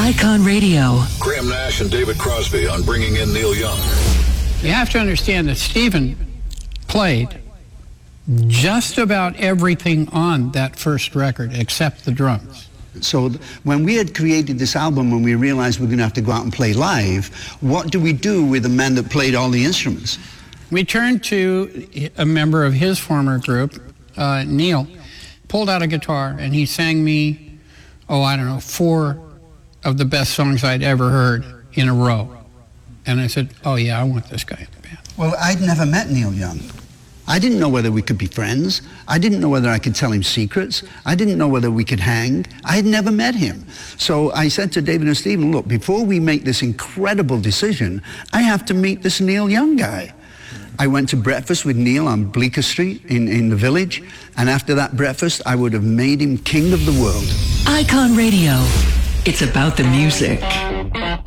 Icon Radio. Graham Nash and David Crosby on Bringing in Neil Young. You have to understand that Stephen played just about everything on that first record except the drums. So when we had created this album and we realized we're going to have to go out and play live, what do we do with the man that played all the instruments? We turned to a member of his former group, Neil, pulled out a guitar, and he sang me, 4 of the best songs I'd ever heard in a row. And I said, oh yeah, I want this guy in the band. Well, I'd never met Neil Young. I didn't know whether we could be friends. I didn't know whether I could tell him secrets. I didn't know whether we could hang. I had never met him. So I said to David and Stephen, look, before we make this incredible decision, I have to meet this Neil Young guy. I went to breakfast with Neil on Bleecker Street in the Village, and after that breakfast, I would have made him king of the world. Icon Radio. It's about the music.